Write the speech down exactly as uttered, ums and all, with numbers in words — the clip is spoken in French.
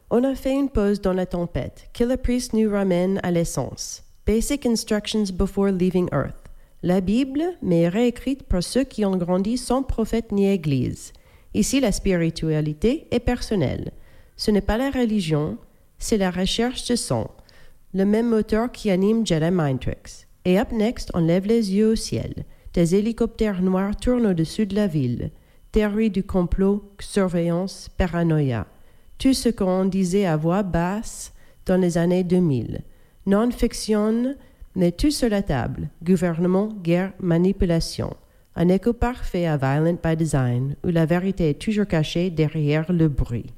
On a fait une pause dans la tempête. Killer Priest nous ramène à l'essence. Basic Instructions Before Leaving Earth. La Bible, mais réécrite par ceux qui ont grandi sans prophète ni église. Ici, la spiritualité est personnelle. Ce n'est pas la religion, c'est la recherche de son. Le même moteur qui anime Jedi Mind Tricks. Et up next, on lève les yeux au ciel. Des hélicoptères noirs tournent au-dessus de la ville. Théorie du complot, surveillance, paranoïa. Tout ce qu'on disait à voix basse dans les années deux mille. Non-fiction, mais tout sur la table. Gouvernement, guerre, manipulation. Un écho parfait à Violent by Design, où la vérité est toujours cachée derrière le bruit.